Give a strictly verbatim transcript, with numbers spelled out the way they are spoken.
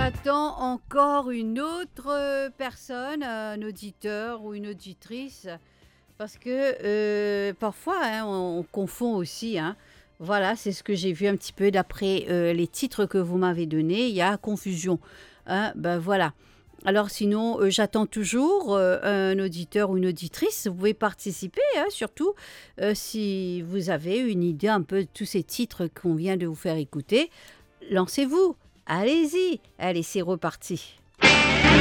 J'attends encore une autre euh, personne, un auditeur ou une auditrice, parce que euh, parfois hein, on, on confond aussi. Hein. Voilà, c'est ce que j'ai vu un petit peu d'après euh, les titres que vous m'avez donnés. Il y a confusion. Hein, ben voilà. Alors sinon, euh, j'attends toujours euh, un auditeur ou une auditrice. Vous pouvez participer, hein, surtout euh, si vous avez une idée un peu de tous ces titres qu'on vient de vous faire écouter. Lancez-vous, allez-y, allez, c'est reparti.